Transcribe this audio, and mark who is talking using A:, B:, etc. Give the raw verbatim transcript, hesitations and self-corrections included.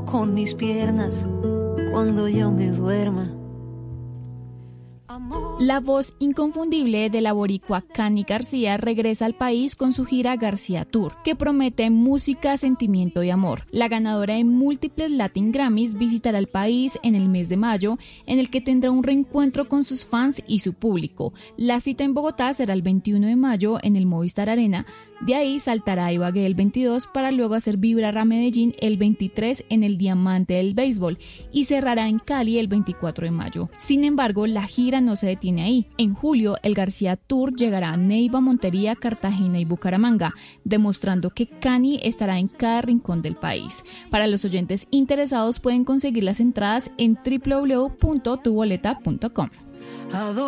A: con mis piernas cuando yo me duerma.
B: La voz inconfundible de la boricua Cani García regresa al país con su gira García Tour, que promete música, sentimiento y amor. La ganadora de múltiples Latin Grammys visitará el país en el mes de mayo, en el que tendrá un reencuentro con sus fans y su público. La cita en Bogotá será el veintiuno de mayo en el Movistar Arena. De ahí saltará a Ibagué el veintidós para luego hacer vibrar a Medellín el veintitrés en el Diamante del Béisbol y cerrará en Cali el veinticuatro de mayo. Sin embargo, la gira no se detiene ahí. En julio, el García Tour llegará a Neiva, Montería, Cartagena y Bucaramanga, demostrando que Cani estará en cada rincón del país. Para los oyentes interesados pueden conseguir las entradas en doble u doble u doble u punto tu boleta punto com.